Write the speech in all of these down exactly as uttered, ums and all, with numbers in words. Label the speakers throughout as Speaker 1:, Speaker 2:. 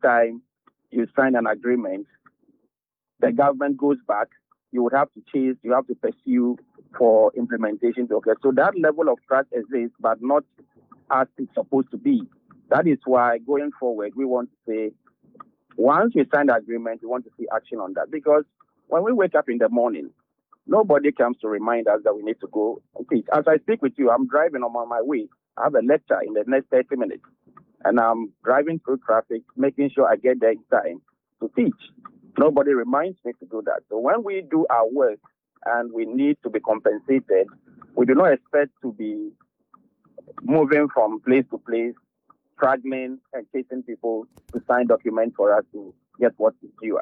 Speaker 1: time you sign an agreement, the government goes back, you would have to chase, you have to pursue for implementation to occur. So that level of trust exists, but not as it's supposed to be. That is why going forward, we want to say, once we sign the agreement, we want to see action on that. Because when we wake up in the morning, nobody comes to remind us that we need to go and teach. As I speak with you, I'm driving on my way. I have a lecture in the next thirty minutes. And I'm driving through traffic, making sure I get there in time to teach. Nobody reminds me to do that. So when we do our work and we need to be compensated, we do not expect to be moving from place to place, struggling and chasing people to sign documents for us to get what is due us.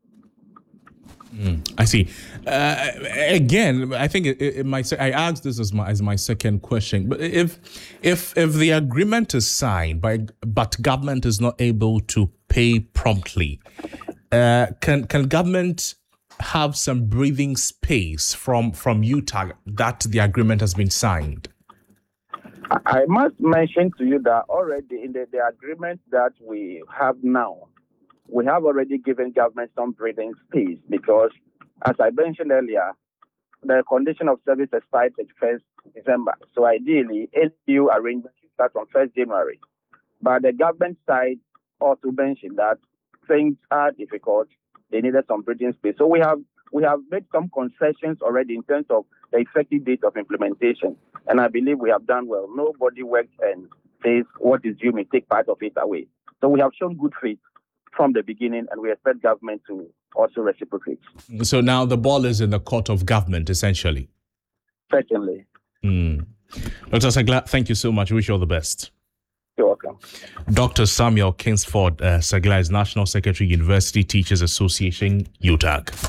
Speaker 2: Mm, I see. Uh, again, I think it, it, my I asked this as my as my second question. But if if if the agreement is signed, by but government is not able to pay promptly, uh, can can government have some breathing space from from U T A G that the agreement has been signed?
Speaker 1: I must mention to you that already in the, the agreement that we have now, we have already given government some breathing space because, as I mentioned earlier, the condition of service expires at first December. So ideally, any new arrangement should start on first January. But the government side also mentioned that things are difficult. They needed some breathing space. So we have we have made some concessions already in terms of the effective date of implementation. And I believe we have done well. Nobody works and says what is due may take part of it away. So we have shown good faith from the beginning, and we expect government to also reciprocate.
Speaker 2: So now the ball is in the court of government, essentially.
Speaker 1: Certainly.
Speaker 2: Mm. Doctor Segla, thank you so much. Wish you all the best.
Speaker 1: You're welcome.
Speaker 2: Doctor Samuel Kingsford uh, Segla is National Secretary, University Teachers Association, U T A G.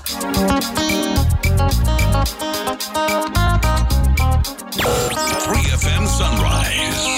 Speaker 3: three F M Sunrise.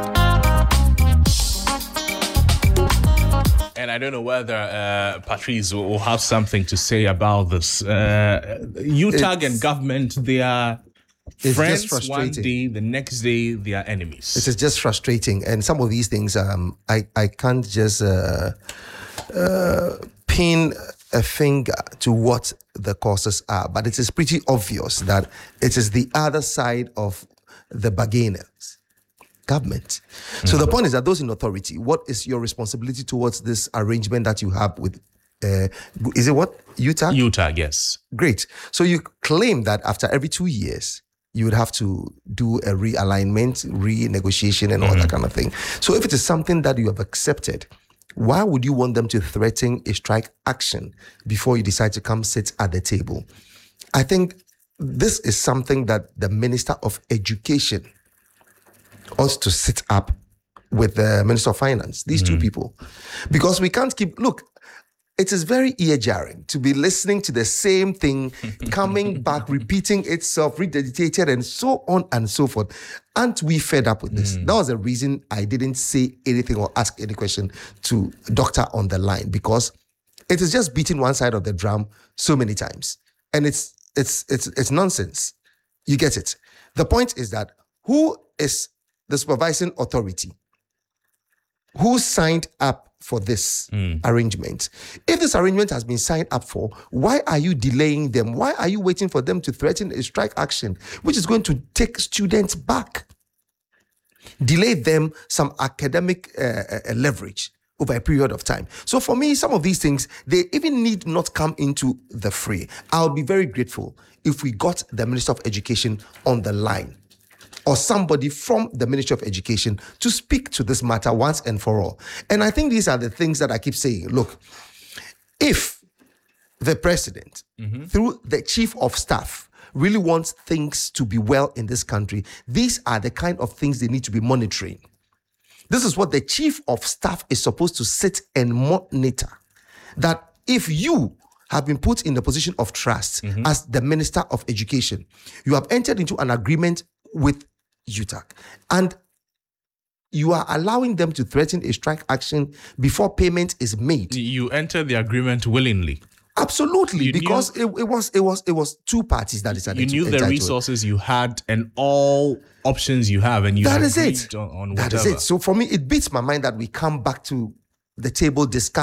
Speaker 2: And I don't know whether uh, Patrice will have something to say about this. Uh, U T A G and government, they are friends one day, the next day they are enemies.
Speaker 4: It is just frustrating. And some of these things, um, I, I can't just uh, uh, pin a finger to what the causes are. But it is pretty obvious that it is the other side of the bargainers. Government. So mm-hmm. the point is that those in authority, what is your responsibility towards this arrangement that you have with, uh, is it what? U T A G?
Speaker 2: U T A G, yes.
Speaker 4: Great. So you claim that after every two years, you would have to do a realignment, renegotiation, and all mm-hmm. that kind of thing. So if it is something that you have accepted, why would you want them to threaten a strike action before you decide to come sit at the table? I think this is something that the Minister of Education ought to sit up with the Minister of Finance, these mm-hmm. two people. Because we can't keep, look, it is very ear-jarring to be listening to the same thing, coming back, repeating itself, regurgitated, and so on and so forth. Aren't we fed up with this? Mm. That was the reason I didn't say anything or ask any question to Doctor on the line, because it is just beating one side of the drum so many times. And it's it's it's it's nonsense. You get it? The point is that who is the supervising authority? Who signed up for this mm. arrangement? If this arrangement has been signed up for, why are you delaying them? Why are you waiting for them to threaten a strike action, which is going to take students back? Delay them some academic uh, uh, leverage over a period of time. So for me, some of these things, they even need not come into the fray. I'll be very grateful if we got the Minister of Education on the line, or somebody from the Ministry of Education, to speak to this matter once and for all. And I think these are the things that I keep saying. Look, if the president, mm-hmm. through the chief of staff, really wants things to be well in this country, these are the kind of things they need to be monitoring. This is what the chief of staff is supposed to sit and monitor. That if you have been put in the position of trust mm-hmm. as the Minister of Education, you have entered into an agreement with U T A G, and you are allowing them to threaten a strike action before payment is made.
Speaker 2: You enter the agreement willingly.
Speaker 4: Absolutely,
Speaker 2: you
Speaker 4: because
Speaker 2: knew,
Speaker 4: it, it was it was it was two parties that decided.
Speaker 2: You knew
Speaker 4: to
Speaker 2: the resources you had and all options you have, and you
Speaker 4: that is it.
Speaker 2: On, on
Speaker 4: that is it. So for me, it beats my mind that we come back to the table discuss.